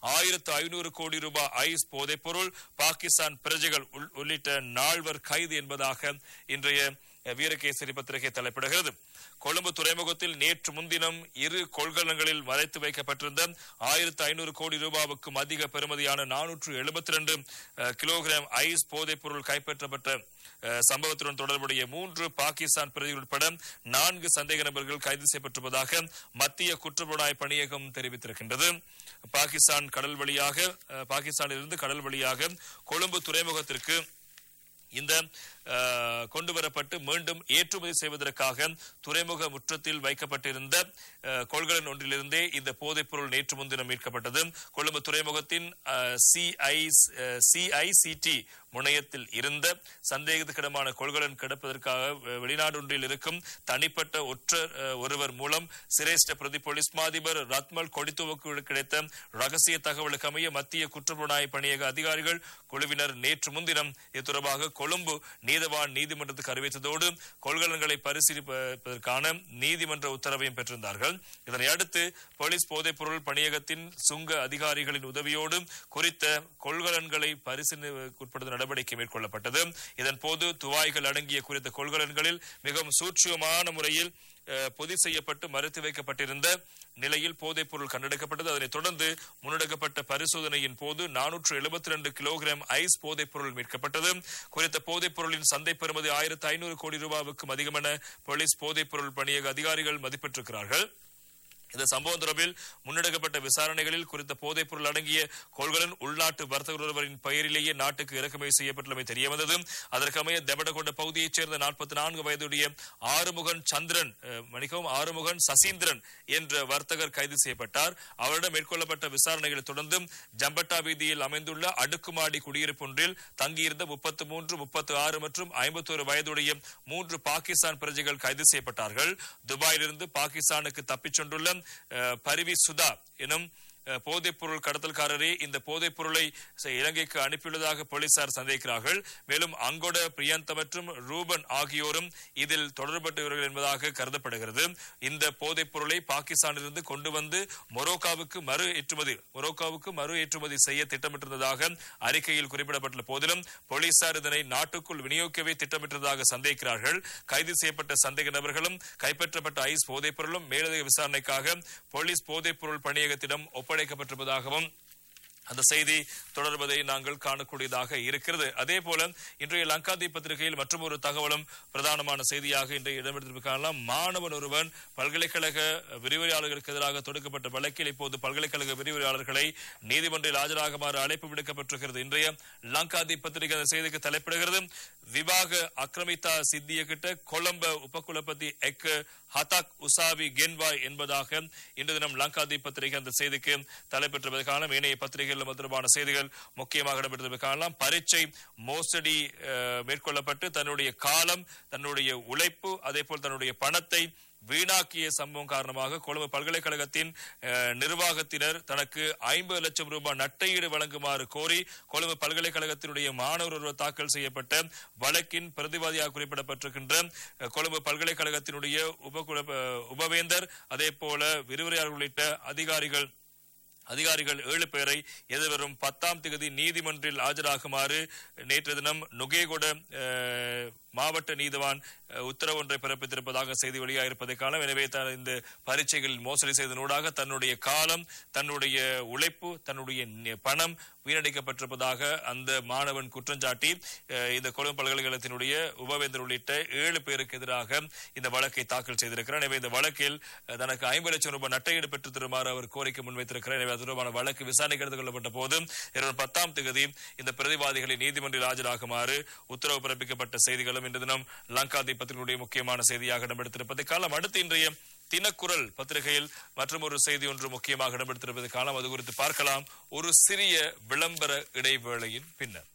1500 கோடி ரூபாய் ஐஸ் போதைப் பொருள், பாகிஸ்தான் பிரஜைகள் உள்ளிட்ட 4 கைது என்பதாக இன்றைய வீரகேசரி பத்திரிகை தலைப்பிடுகிறது. கொழும்பு துறைமுகத்தில் நேற்று முன்தினம் 2 கொள்கலன்களில் மறைத்து வைக்கப்பட்டிருந்த 1500 கோடி ரூபாவுக்கும் அதிக பெறுமதியான 472 கிலோகிராம் ஐஸ் போதைப் பொருள் கைப்பற்றப்பட்ட சம்பவத்துடன் தொடர்புடைய 3 பாகிஸ்தான் பிரதிகள் உட்பட 4 சந்தேக நபர்கள் கைது செய்யப்பட்டிருப்பதாக மத்திய குற்றப்புலனாய்வு பணியகம் தெரிவித்திருக்கின்றது. பாகிஸ்தானிலிருந்து கடல் வழியாக கொழும்பு துறைமுகத்திற்கு இந்த கொண்டுவரப்பட்டு மீண்டும் ஏற்றுமதி செய்வதற்காக துறைமுக முற்றத்தில் வைக்கப்பட்டிருந்த கொள்கலன் ஒன்றிலிருந்தே இந்த போதைப் பொருள் நேற்று முன்தினம் மீட்கப்பட்டது. கொழும்பு துறைமுகத்தின் CICT முனையத்தில் இருந்த சந்தேகத்துக்கிடமான கொள்கலன் கிடப்பதற்காக வெளிநாடு ஒன்றில் இருக்கும் தனிப்பட்ட ஒருவர் மூலம் சிரேஷ்ட பிரதி போலீஸ் மாதிபர் ரத்மல் கொடித்துவக்கு கிடைத்த ரகசிய தகவலுக்கு அமைய மத்திய குற்றப்புலனாய்வு பணியக அதிகாரிகள் குழுவினர் நேற்று முன்தினம் இது தொடர்பாக கொழும்பு நீதவான் நீதிமன்றத்துக்கு அறிவித்ததோடு கொள்கலன்களை பரிசீலிப்பதற்கான நீதிமன்ற உத்தரவையும் பெற்றிருந்தார்கள். இதனை அடுத்து போலீஸ் போதைப் பொருள் பணியகத்தின் சுங்க அதிகாரிகளின் உதவியோடு குறித்த கொள்கலன்களை பரிசீலனைக்குட்படுத்த நடவடிக்கை மேற்கொள்ளப்பட்டது. இதன் போது துவாய்கள் அடங்கிய குறித்த கொள்கலன்களில் மிகவும் சூட்சுமமான முறையில் பொதி செய்யப்பட்டு மறைத்து வைக்கப்பட்டிருந்த நிலையில் போதைப் பொருள் கண்டெடுக்கப்பட்டது. அதனைத் தொடர்ந்து முன்னெடுக்கப்பட்ட பரிசோதனையின் போது 472 கிலோகிராம் ஐஸ் போதைப் பொருள் மீட்கப்பட்டது. குறித்த போதைப் பொருளின் சந்தை பெறுமதி 1500 கோடி ரூபாவுக்கும் அதிகமென போலீஸ் போதைப் பொருள் பணியக அதிகாரிகள் மதிப்பிட்டிருக்கிறார்கள். இந்த சம்பவம் தொடர்பில் முன்னெடுக்கப்பட்ட விசாரணைகளில் குறித்த போதைப் பொருள் அடங்கிய கொள்கலன் உள்நாட்டு வர்த்தகர் ஒருவரின் பெயரிலேயே நாட்டுக்கு இறக்குமதி செய்யப்பட்டுள்ளமை தெரியவந்தது. அதற்கமைய தெபடகொண்ட பகுதியைச் சேர்ந்த 44 வயதுடைய ஆறுமுகன் சசீந்திரன் என்ற வர்த்தகர் கைது செய்யப்பட்டார். அவரிடம் மேற்கொள்ளப்பட்ட விசாரணைகளை தொடர்ந்து ஜம்பட்டா வீதியில் அமைந்துள்ள அடுக்குமாடி குடியிருப்பு ஒன்றில் தங்கியிருந்த 33, 36 மற்றும் 51 வயதுடைய 3 பாகிஸ்தான் பிரஜைகள் கைது செய்யப்பட்டார்கள். துபாயிலிருந்து பாகிஸ்தானுக்கு தப்பிச் சென்றுள்ள பரிவி சுதா எனும் போதைப் பொருள் கடத்தல்காரரே இந்த போதைப் பொருளை இலங்கைக்கு அனுப்பியுள்ளதாக போலீசார் சந்தேகிக்கிறார்கள். மேலும் அங்கோட பிரியந்த மற்றும் ரூபன் ஆகியோரும் இதில் தொடர்பட்டவர்கள் என்பதாக கருதப்படுகிறது. இந்த போதைப் பொருளை பாகிஸ்தானிலிருந்து கொண்டு வந்து மொரோக்காவுக்கு மறு ஏற்றுமதி செய்ய திட்டமிட்டிருந்ததாக அறிக்கையில் குறிப்பிடப்பட்டுள்ள போதிலும் போலீசார் இதனை நாட்டுக்குள் விநியோகிக்கவே திட்டமிட்டதாக சந்தேகிக்கிறார்கள். கைது செய்யப்பட்ட சந்தேக நபர்களும் கைப்பற்றப்பட்ட ஐஸ் போதைப் பொருளும் மேலதிக விசாரணைக்காக போலீஸ் போதைப் பொருள் பணியகத்திடம் ஒப்படைக்கப்பட்டிருப்பதாகவும் அந்த செய்தி தொடர்வதை நாங்கள் காணக்கூடியதாக இருக்கிறது. அதே போல இன்றைய லங்காதீப் பத்திரிகையில் மற்றும் ஒரு தகவலும் பிரதானமான செய்தியாக இன்றைய இடம்பெற்றிருக்கலாம். மாணவன் ஒருவன் பல்கலைக்கழக விரிவுரையாளர்களுக்கு எதிராக தொடுக்கப்பட்ட வழக்கில் இப்போது பல்கலைக்கழக விரிவுரையாளர்களை நீதிமன்றில் ஆஜராகுமாறு அழைப்பு விடுக்கப்பட்டிருக்கிறது. இன்றைய லங்காதீப் பத்திரிகை அந்த செய்திக்கு தலைப்பிடுகிறது. விவாக அக்ரமிதா சித்திய கிட்ட கொழும்பு உபகுலபதி எக் ஹதாக் உசாவி கென்வாய் என்பதாக இன்று தினம் லங்காதீப் பத்திரிகை அந்த செய்திக்கு தலைப்பெற்றிருப்பதை காணலாம். ஏனைய பத்திரிகைகள் தொடர்பான செய்திகள் முக்கியமாக இடம்பெற்றிருப்பதை காணலாம். பரீட்சை மோசடி மேற்கொள்ளப்பட்டு தன்னுடைய காலம், தன்னுடைய உழைப்பு, அதே போல் தன்னுடைய பணத்தை வீணாக்கிய சம்பவம் காரணமாக கொழும்பு பல்கலைக்கழகத்தின் நிர்வாகத்தினர் தனக்கு 50 லட்சம் ரூபாய் நட்டையீடு வழங்குமாறு கோரி கொழும்பு பல்கலைக்கழகத்தினுடைய மாணவர் ஒருவர் தாக்கல் செய்யப்பட்ட வழக்கின் பிரதிவாதியாக குறிப்பிடப்பட்டிருக்கின்ற கொழும்பு பல்கலைக்கழகத்தினுடைய உபவேந்தர், அதே போல விரிவுரையாளர் உள்ளிட்ட அதிகாரிகள் 7 பேரை எதிர்வரும் 10ஆம் தேதி நீதிமன்றில் ஆஜராகுமாறு நேற்று தினம் நுகேகொட மாவட்ட நீதிவான் உத்தரவு ஒன்றை பிறப்பித்திருப்பதாக செய்தி வெளியாயிருப்பதை காண. எனவே இந்த பரீட்சைகளில் மோசடி செய்தனூடாக தன்னுடைய காலம், தன்னுடைய உழைப்பு, தன்னுடைய பணம் வீணடிக்கப்பட்டிருப்பதாக அந்த மாணவன் குற்றஞ்சாட்டி இந்த கொழும்பு பல்கலைக்கழகத்தினுடைய உபவேந்தர் உள்ளிட்ட 7 பேருக்கு எதிராக இந்த வழக்கை தாக்கல் செய்திருக்கிறார். எனவே இந்த வழக்கில் தனக்கு 50 லட்சம் ரூபாய் நட்டையீடு பெற்றுத் தருமாறு அவர் கோரிக்கை முன்வைத்திருக்கிறார். எனவே அது தொடர்பான வழக்கு விசாரணைக்கு எடுத்துக் கொள்ளப்பட்ட போது 10ஆம் தேதி இந்த பிரதிவாதிகளை நீதிமன்றில் ஆஜராகுமாறு உத்தரவு பிறப்பிக்கப்பட்ட செய்திகளும் இன்று தினம் லங்காதீப் பத்திரிகையுடைய முக்கியமான செய்தியாக இடம்பெடுத்திருப்பதை காலம். அடுத்து இன்றைய தினக்குரல் பத்திரிகையில் மற்றும் ஒரு செய்தி ஒன்று முக்கியமாக இடம்பெடுத்திருப்பதை காலம். அது குறித்து பார்க்கலாம் ஒரு சிறிய விளம்பர இடைவேளையின் பின்னர்.